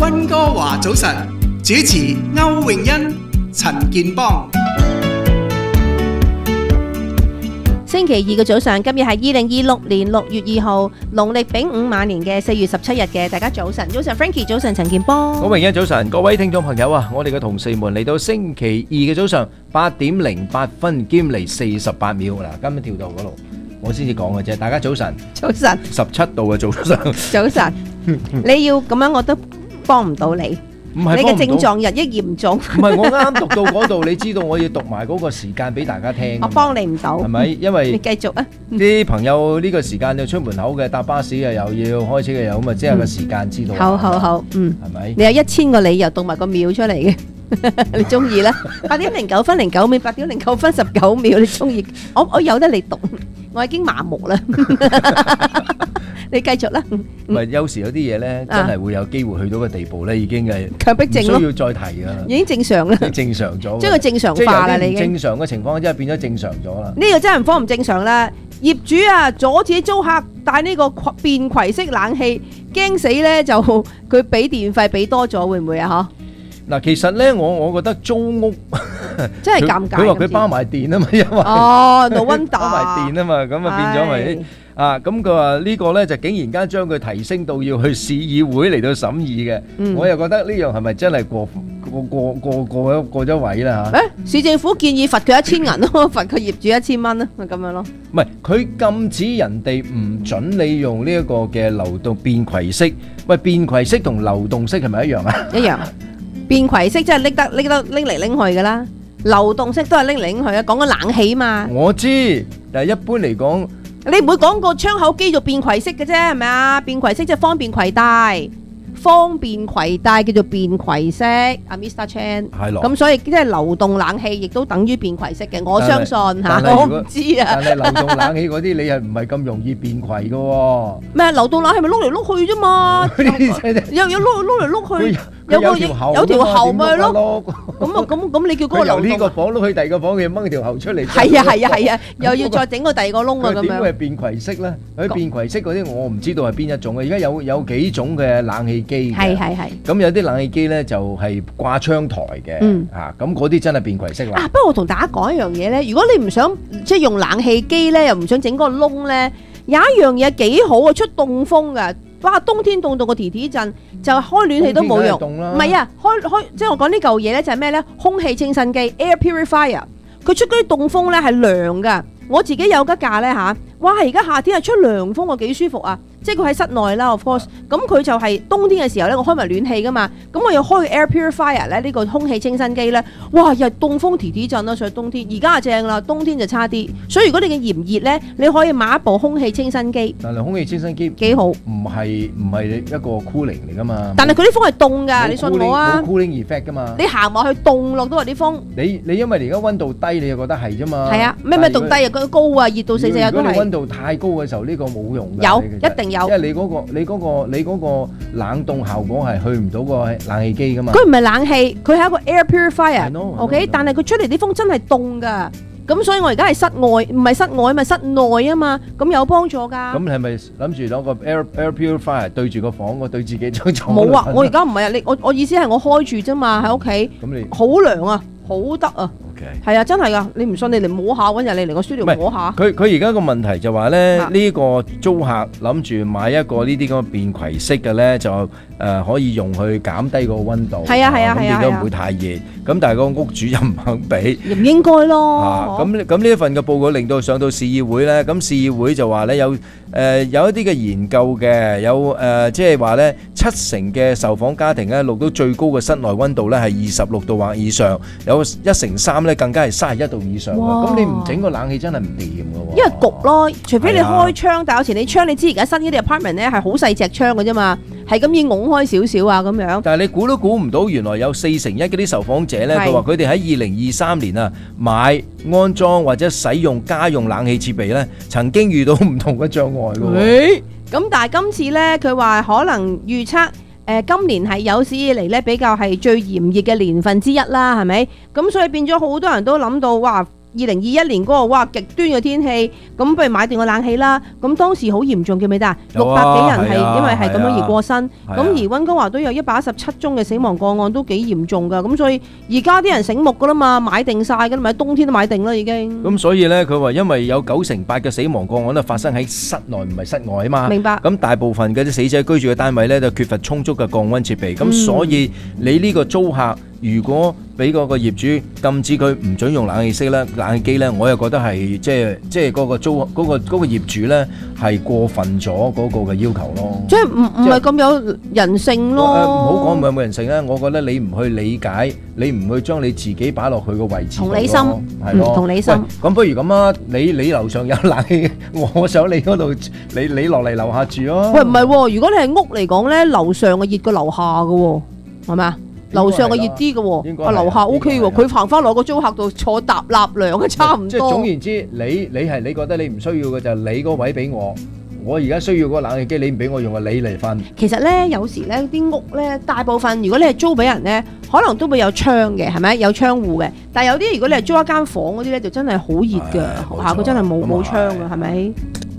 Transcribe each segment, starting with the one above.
溫哥華早晨，主持歐詠欣、陳健邦。 星期二嘅早上，今日係2026年6月2號，農曆丙午晚年嘅4月17日嘅，大家早晨，早晨 Frankie， 早晨陳健邦。 歐詠欣早晨，各位聽眾朋友啊，我哋嘅同事們嚟到星期二嘅早上8:08兼嚟48秒嗱，今日跳到嗰度，我先至講嘅啫，大家早晨。 早晨。 17度嘅早上。 早晨。你要咁樣我都幫唔到你。 唔係， 你嘅症狀日益嚴重。 唔係，我啱讀到嗰度，你知道我要讀埋嗰個時間俾大家聽。 我幫你唔到。 係咪？因為你繼續啊。 啲朋友呢個時間要出門口嘅，搭巴士啊，又要開車嘅，又咁啊，即係個時間知道。 好，係咪？ 你有1000個理由讀埋個秒出嚟嘅，你中意啦。8:09分09秒，8:09分19秒，你中意？我有得你讀，我已經麻木啦。你繼續啦。 唔係，有時有啲嘢咧，真係會有機會去到個地步咧，已經係強迫症咯， 唔需要再提噶啦， 已經正常啦， 正常咗， 將佢正常化啦，你已經正常嘅情況，即係變咗正常咗啦。 呢個真係唔正常啦！業主啊，阻止租客帶呢個便攜式冷氣，驚死咧就佢俾電費俾多咗，會唔會啊？ 嗬？嗱，其實咧，我覺得租屋真係尷尬。 佢話佢包埋電啊嘛，因為 no wonder 包埋電啊嘛，咁啊變咗咪。咁佢話呢個咧就竟然間將佢提升到要去市議會嚟到審議嘅，我又覺得呢樣係咪真係過咗位啦嚇？ 市政府建議罰佢1000銀咯，罰佢業主1000蚊咯，咪咁樣咯。 唔係，佢禁止人哋唔準你用呢一個嘅流動便攜式。喂，便攜式同流動式係咪一樣啊？ 一樣，便攜式即係拎嚟拎去噶啦，流動式都係拎嚟拎去啊。講緊冷氣嘛。 我知，但係一般嚟講。 你唔會講個窗口機做便攜式嘅啫，係咪啊？便攜式即係方便攜帶，叫做便攜式。阿 Mr. Chan 係咯。 咁所以即係流動冷氣亦都等於便攜式嘅，我相信嚇。我唔知啊。 但係流動冷氣嗰啲你係唔係咁容易便攜嘅喎？ 咩流動冷氣咪碌嚟碌去啫嘛？有碌嚟碌去。有條喉咪咯，咁你叫嗰個流動， 由呢個房碌去第二個房，佢掹條喉出嚟。 係啊，又要再整個第二個窿啊咁樣。 點會係便攜式咧？佢便攜式嗰啲我唔知道係邊一種嘅。而家有幾種嘅冷氣機嘅。係。咁有啲冷氣機咧就係掛窗台嘅，咁嗰啲真係便攜式啦。 不過我同大家講一樣嘢咧，如果你唔想即係用冷氣機咧，又唔想整嗰個窿咧，有一樣嘢幾好啊，出凍風㗎。哇！冬天凍到個蹄震，就開暖氣都冇用。唔係啊，開即係我講呢嚿嘢咧，就係咩咧？空氣清新機 （air purifier），佢出嗰啲凍風咧係涼㗎。我自己有得架咧嚇，哇！而家夏天係出涼風喎，幾舒服啊！即係佢喺室內啦 ，of course。咁佢就係冬天嘅時候咧，我開埋暖氣噶嘛。咁我又開個 air purifier 咧，呢個空氣清新機咧，哇！又凍風蹄震啦，所以冬天而家就正啦，冬天就差啲。所以如果你嘅炎熱咧，你可以買一部空氣清新機。 但係空氣清新機幾好， 唔係一個 cooling 嚟噶嘛。 但係佢啲風係凍㗎，你信我啊！ 冇 cooling effect 㗎嘛。 你行埋去凍落都話啲風。 你因為而家溫度低，你就覺得係啫嘛。 係啊，咩凍低啊？佢高啊，熱到44都係。 如果你溫度太高嘅時候，呢個冇用㗎。 有，一定有。 因為你嗰個冷凍效果係去唔到個冷氣機噶嘛？ 佢唔係冷氣，佢係一個 air purifier。OK， 但係佢出嚟啲風真係凍噶，咁所以我而家係室外，唔係室外咪室內啊嘛，咁有幫助噶。 咁你係咪諗住攞個 air purifier 對住個房，我對自己張床？ 冇啊，我而家唔係啊，我意思係我開住啫嘛，喺屋企。咁你好涼啊，好得啊。係啊，真係噶！你唔信，你嚟摸下，搵日你嚟個 studio摸下。 佢而家個問題就話咧，呢個租客諗住買一個呢啲咁嘅便攜式嘅咧，就可以用去減低個溫度。係啊，咁變咗唔會太熱。咁但係個屋主又唔肯俾， 唔應該咯。 咁呢一份嘅報告令到上到市議會咧，咁市議會就話咧有一啲嘅研究嘅，有即係話咧70%嘅受訪家庭咧錄到最高嘅室內溫度咧係26度或以上，有1/3咧更加係31度以上。咁你唔整個冷氣真係唔掂㗎喎。 因為焗咯，除非你開窗，但有時你窗你知而家新呢啲 apartment 咧係好細隻窗嘅啫嘛，係咁已㧬開少少啊咁樣。 但係你估都估唔到，原來有41%嗰啲受訪者咧，佢話佢哋喺2023年啊買安裝或者使用家用冷氣設備咧，曾經遇到唔同嘅障礙㗎。 咁但係今次咧，佢話可能預測今年係有史以嚟咧比較係最炎熱嘅年份之一啦，係咪？咁所以變咗好多人都諗到，哇！ 2021年嗰個哇極端嘅天氣，咁不如買定個冷氣啦。咁當時好嚴重，記唔記得啊？600幾人係因為係咁樣而過身。咁而溫哥華都有117宗嘅死亡個案，都幾嚴重㗎。咁所以而家啲人醒目㗎啦嘛，買定晒㗎啦，咪冬天都買定啦已經。 咁所以呢，佢話因為有98%嘅死亡個案都發生喺室內唔係室外啊嘛。明白。咁大部分嘅啲死者居住嘅單位呢，就缺乏充足嘅降溫設備。咁所以你呢個租客如果俾嗰個業主禁止佢唔準用冷氣機咧，我又覺得係即係嗰個業主咧係過分咗嗰個嘅要求咯。即係唔係咁有人性咯？唔好講唔係冇人性咧，我覺得你唔去理解，你唔去將你自己擺落去個位置，同理心係咯，同理心。咁不如咁啊，你樓上有冷氣，我想你嗰度你落嚟樓下住咯。喂，唔係喎，如果你係屋嚟講咧，樓上嘅熱過樓下嘅喎，係咪啊？樓上嘅熱啲嘅喎，啊樓下 OK 喎，佢行翻落個租客度坐搭納涼嘅差唔多。即係總言之，你覺得你唔需要嘅就係你個位俾我，我而家需要嗰個冷氣機，你唔俾我用啊，你嚟瞓。其實咧有時咧啲屋咧大部分如果你係租俾人咧，可能都會有窗嘅，係咪？有窗戶嘅，但係有啲如果你係租一間房嗰啲咧，就真係好熱㗎，下佢真係冇窗㗎，係咪？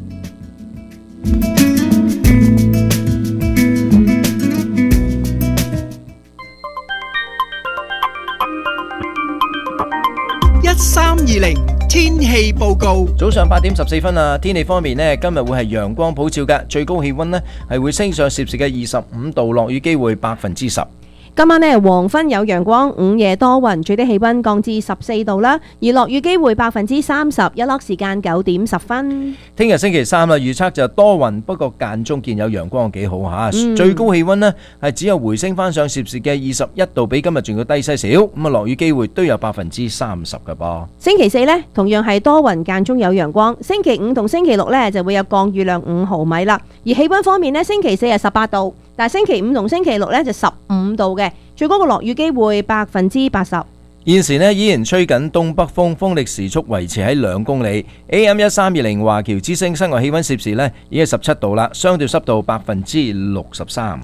1320天氣報告。 早上8點14分啊，天氣方面呢，今日會係陽光普照㗎，最高氣溫呢係會升上攝氏嘅25度，落雨機會10%。 今晚呢，黃昏有陽光，午夜多雲，最低氣溫降至14度啦，而落雨機會30%，日落時間9點10分。 聽日星期三啦，預測就多雲，不過間中見有陽光，幾好吓。最高氣溫呢係只有回升翻上攝氏嘅21度，比今日仲要低些少。咁啊，落雨機會都有30%㗎噃。星期四呢，同樣係多雲間中有陽光。星期五同星期六呢，就會有降雨量5毫米啦。而氣溫方面呢，星期四係18度。但係星期五同星期六咧就15度嘅，最高嘅落雨機會80%。現時呢依然吹緊東北風，風力時速維持喺2公里。AM1320華僑之聲室外氣溫攝氏呢已經17度啦，相對濕度63%。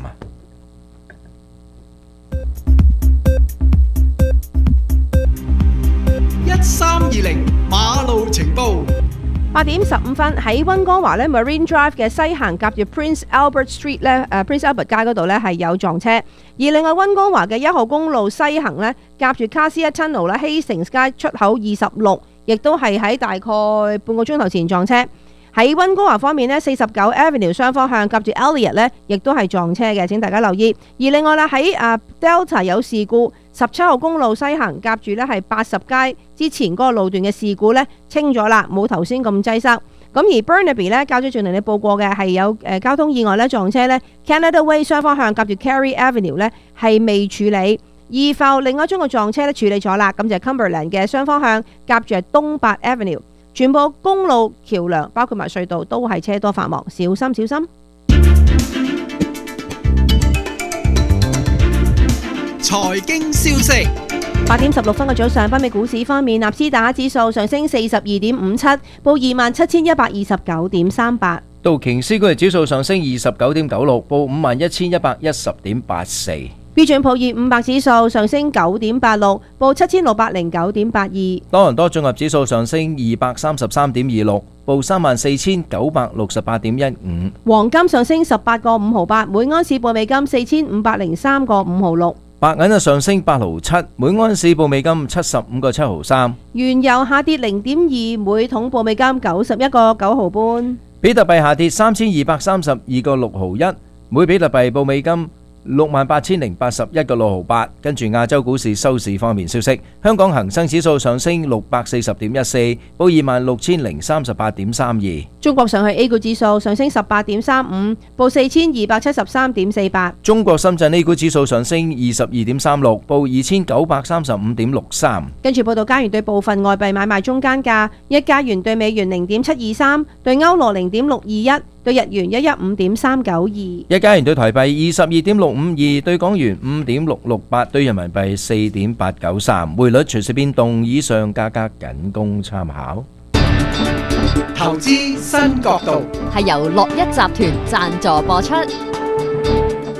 1320馬路情報。 8點15分喺溫哥華咧 Marine Drive 嘅西行夾住 Prince Albert Street 咧，Prince Albert 街嗰度咧係有撞車。而另外溫哥華嘅1號公路西行咧，夾住 Cassia Tunnel 咧，Hastings街出口26，亦都係喺大概半個鐘頭前撞車。喺溫哥華方面咧，49 Avenue 雙方向夾住 Elliott 咧，亦都係撞車嘅，請大家留意。而另外啦喺Delta 有事故，17號公路西行夾住咧係80街之前嗰個路段嘅事故咧清咗啦，冇頭先咁擠塞。咁而 Burnaby 咧，較早前同你報過嘅係有交通意外咧撞車咧 ，Canada Way 雙方向夾住 Carey Avenue 咧係未處理。2另外一宗嘅撞車咧處理咗啦，咁就係 Cumberland 嘅雙方向夾住係東八 Avenue。全部公路橋梁包括埋隧道都係車多繁忙，小心小心。 財經消息。 8點16分嘅早上，北美股市方面，納斯達克指數上升42.57，報21,729.38。 道瓊斯工業指數上升29.96，報51,110.84。 標準普爾500指數上升9.86，報7,609.82。 多倫多綜合指數上升233.26，報34,968.15。 黃金上升18個5毫8，每盎司報美金4,503個5毫6。 白銀啊上升8毫7，每盎司報美金75個7毫3。 原油下跌0.2，每桶報美金91個9毫半。 比特幣下跌3232個6毫1，每比特幣報美金68,081個6毫8。跟住亞洲股市收市方面消息，香港恒生指數上升640.14，報26,038.32。 中國上海 A 股指數上升18.35，報4,273.48。 中國深圳 A 股指數上升22.36，報2,935.63。跟住報道加元對部分外幣買賣中間價：一加元對美元0.723，對歐羅0.621，對日元115.392。 一加元對台幣22.652，對港元5.668，對人民幣4.893。匯率隨時變動，以上價格僅供參考。 投資新角度係由樂一集團贊助播出。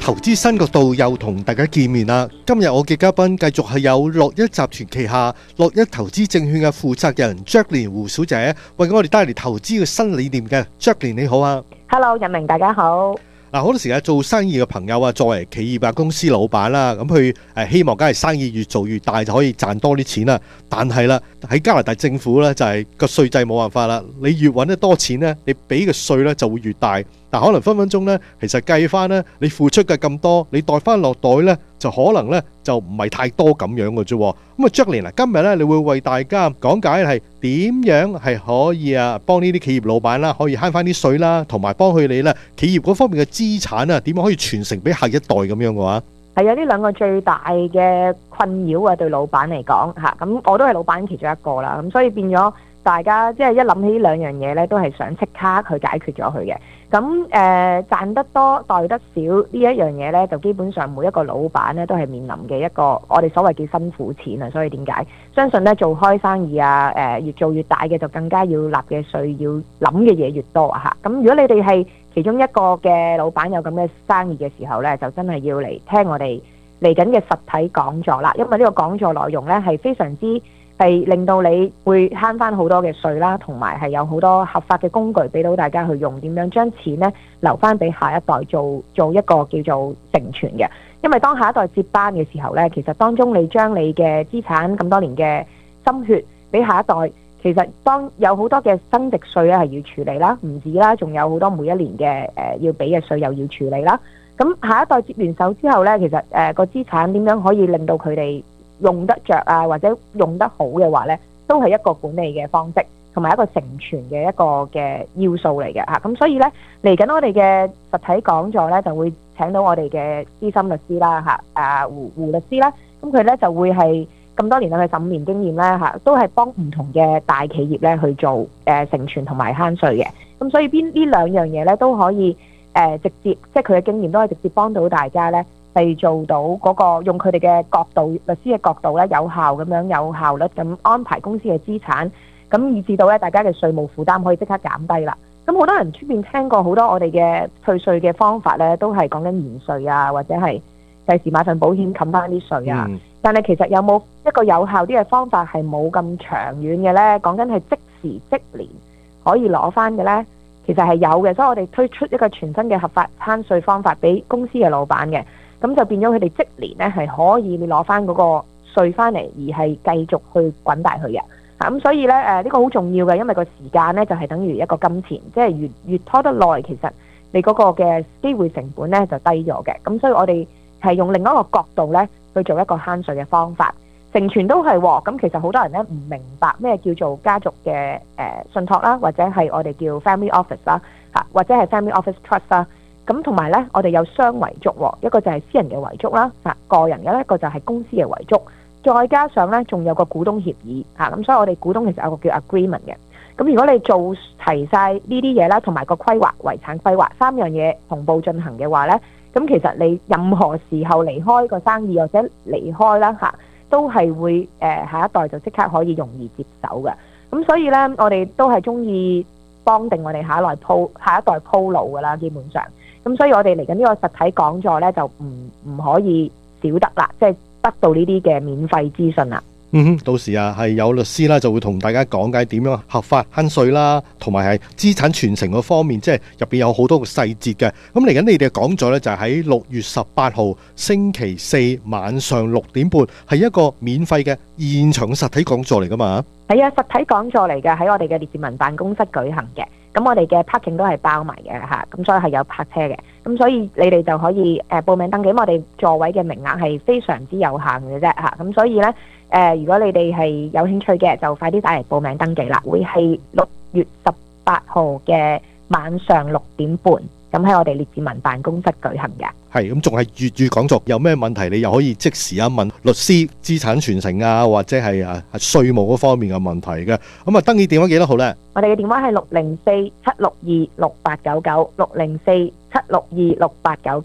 投資新角度又同大家見面啦。今日我嘅嘉賓繼續係有樂一集團旗下樂一投資證券嘅負責人 Jacqueline 胡小姐，為我哋帶嚟投資嘅新理念嘅。 Jacqueline 你好啊。 Hello， 日明大家好。 好多時啊，做生意嘅朋友啊，作為企業公司老闆啦，咁佢希望梗係生意越做越大就可以賺多啲錢啦。但係啦，喺加拿大政府咧就係個稅制冇辦法啦，你越揾得多錢咧，你俾嘅稅咧就會越大。但可能分分鐘咧，其實計翻咧，你付出嘅咁多，你袋翻落袋咧，就可能咧就唔係太多咁樣嘅啫。咁啊 Jacqueline 今日咧，你會為大家講解係點樣係可以幫呢啲企業老闆啦，可以慳翻啲稅啦，同埋幫佢哋咧企業嗰方面嘅資產啊，點樣可以傳承俾下一代咁樣嘅話， 係啊，呢兩個最大嘅困擾啊，對老闆嚟講嚇，咁我都係老闆其中一個啦，咁所以變咗大家即係一諗起呢兩樣嘢咧，都係想即刻去解決咗佢嘅。咁賺得多袋得少呢一樣嘢咧，就基本上每一個老闆咧都係面臨嘅一個我哋所謂叫辛苦錢啊。所以點解相信咧做開生意啊，越做越大嘅就更加要納嘅稅，要諗嘅嘢越多啊嚇。咁如果你哋係其中一個嘅老闆有咁嘅生意嘅時候咧，就真係要嚟聽我哋嚟緊嘅實體講座啦。因為呢個講座內容咧係非常之係令到你會慳翻好多嘅稅啦，同埋係有好多合法嘅工具俾到大家去用，點樣將錢咧留翻俾下一代做一個叫做承傳嘅。因為當下一代接班嘅時候咧，其實當中你將你嘅資產咁多年嘅心血俾下一代，其實當有好多嘅增值稅咧係要處理啦，唔止啦，仲有好多每一年嘅要俾嘅稅又要處理啦。咁下一代接完手之後咧，其實個資產點樣可以令到佢哋用得着啊，或者用得好嘅話呢，都係一個管理嘅方式，同埋一個承傳嘅一個嘅要素嚟嘅嚇。咁所以呢，嚟緊我哋嘅實體講座呢，就會請到我哋嘅資深律師啦嚇，胡律師啦。咁佢呢就會係咁多年嘅15年經驗呢嚇，都係幫唔同嘅大企業呢去做承傳同埋慳稅嘅。咁所以呢兩樣嘢呢，都可以直接，即係佢嘅經驗都係直接幫到大家呢。係做到嗰個用佢哋嘅角度，律師嘅角度咧，有效咁樣有效率咁安排公司嘅資產，咁以至到咧大家嘅稅務負擔可以即刻減低啦。咁好多人出邊聽過好多我哋嘅退稅嘅方法咧，都係講緊延稅啊，或者係第時馬上保險冚翻啲稅啊。但係其實有冇一個有效啲嘅方法係冇咁長遠嘅咧？講緊係即時即年可以攞翻嘅咧，其實係有嘅。所以我哋推出一個全新嘅合法慳稅方法俾公司嘅老闆嘅。咁就變咗佢哋即年咧係可以你攞翻嗰個稅翻嚟，而係繼續去滾大佢嘅。咁所以咧呢個好重要嘅，因為個時間咧就係等於一個金錢，即係越拖得耐，其實你嗰個嘅機會成本咧就低咗嘅。咁所以我哋係用另一個角度咧去做一個慳稅嘅方法，承傳都係喎。咁其實好多人咧唔明白咩叫做家族嘅信託啦，或者係我哋叫 family office 啦，或者係 family office trust 啦。咁同埋咧，我哋有雙遺囑喎，一個就係私人嘅遺囑啦，個人嘅一個就係公司嘅遺囑，再加上咧仲有個股東協議嚇，咁所以我哋股東其實有個叫 agreement 嘅。咁如果你做齊晒呢啲嘢啦，同埋個規劃遺產規劃3樣嘢同步進行嘅話咧，咁其實你任何時候離開個生意或者離開啦嚇，都係會下一代就即刻可以容易接手嘅。咁所以咧，我哋都係中意幫定我哋下一代鋪路噶啦，基本上。咁所以我哋嚟緊呢個實體講座呢，就唔可以少得啦，即係得到呢啲嘅免費資訊啦。 到時係有律師啦，就會同大家講解點樣合法慳稅啦，同埋係資產傳承嗰方面，即係入邊有好多個細節嘅。咁嚟緊你哋嘅講座呢，就係喺6月18號星期四晚上6點半，係一個免費嘅現場實體講座嚟噶嘛？ 係啊，實體講座嚟嘅，喺我哋嘅列治文辦公室舉行嘅。咁我哋嘅 parking 都係包埋嘅嚇，咁所以係有泊車嘅。咁所以你哋就可以報名登記，我哋座位嘅名額係非常之有限嘅啫嚇。咁所以呢，如果你哋係有興趣嘅，就快啲打嚟報名登記啦。會係6月18號嘅晚上6點半，咁喺我哋列治文辦公室舉行嘅。 係咁，仲係粵語講座，有咩問題你又可以即時問律師資產傳承啊，或者係稅務嗰方面嘅問題嘅。咁登記電話幾多號呢？ 我哋嘅電話係604-762-6899，604-762-6899。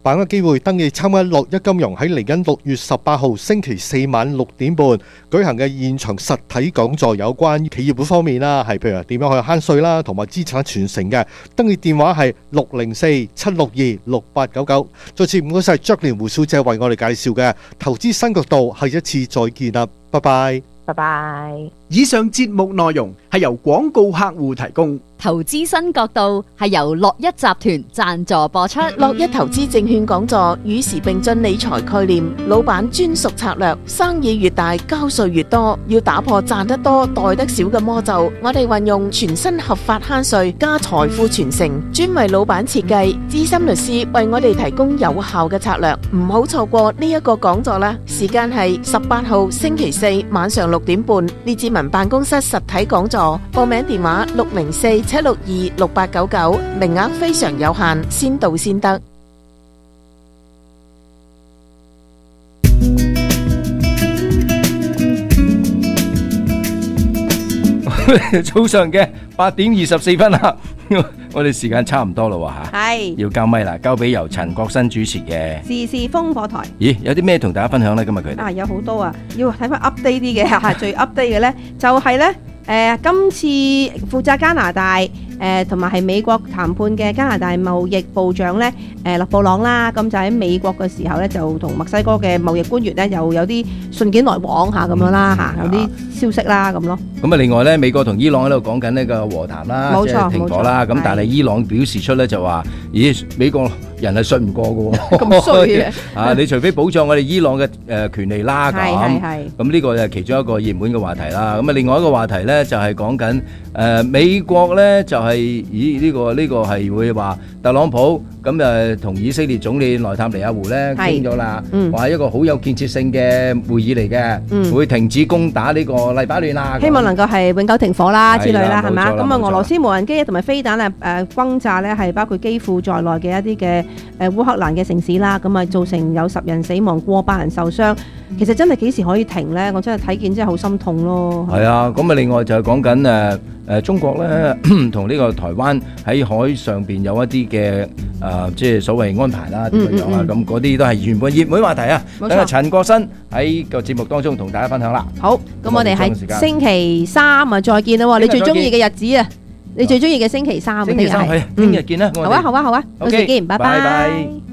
把握機會登記參加樂一金融喺嚟緊6月18號星期4晚6點半舉行嘅現場實體講座，有關企業方面啦，係譬如點樣去慳稅啦，同埋資產傳承嘅。登記電話係604-762-6899。再次唔該晒 Jacqueline 胡小姐為我哋介紹嘅投資新角度，下一次再見啦，拜拜。 拜拜。 以上節目內容係由廣告客戶提供。 投資新角度係由樂一集團贊助播出。 樂一投資證券講座與時並進理財概念，老闆專屬策略，生意越大交稅越多，要打破賺得多袋得少嘅魔咒。我哋運用全新合法慳稅加財富傳承，專為老闆設計，資深律師為我哋提供有效嘅策略。唔好錯過呢一個講座啦！時間係18號星期四晚上6點半，列治文辦公室實體講座。報名電話604-762-6899，名額非常有限，先到先得。 早上嘅8點24分啦，我哋時間差唔多啦喎嚇， 係要交咪啦，交俾由陳國新主持嘅時事風火台。 咦，有啲咩同大家分享呢？今日佢哋啊，有好多啊，要睇翻 update 啲嘅嚇，最 update 嘅咧就係咧今次負責加拿大同埋係美國談判嘅加拿大貿易部長咧勒布朗啦，咁就喺美國嘅時候咧就同墨西哥嘅貿易官員咧又有啲信件來往下咁樣啦嚇，有啲消息啦咁咯。 咁啊，另外咧，美國同伊朗喺度講緊呢個和談啦， 冇錯即係停火啦。咁但係伊朗表示出咧就話：咦，美國人係信唔過嘅喎， 咁衰嘅啊！你除非保障我哋伊朗嘅權利啦咁。 係。 咁呢個就係其中一個熱門嘅話題啦。咁啊，另外一個話題咧就係講緊美國咧就係咦呢個係會話特朗普咁同以色列總理內塔尼亞胡咧傾咗啦，話一個好有建設性嘅會議嚟嘅，會停止攻打呢個黎巴嫩啦。 希望能夠係永久停火啦之類啦，係嘛？ 冇錯啦咁啊，俄羅斯無人機同埋飛彈轟炸咧係包括基輔在內嘅一啲嘅烏克蘭嘅城市啦，咁啊造成有10人死亡，過百人受傷。其實真係幾時可以停呢？我真係睇見真係好心痛咯。 係啊，咁啊另外就係講緊中國咧同呢個台灣喺海上邊有一啲嘅即係所謂安排啦點樣啊，咁嗰啲都係原本熱門話題啊。 冇錯。 等阿陳國新喺個節目當中同大家分享啦。 好，咁我哋喺星期三啊再見啦喎！你最中意嘅日子啊，你最中意嘅星期三啊， 星期三係聽日見啦。 好啊，好啊，好啊，到時見，拜拜。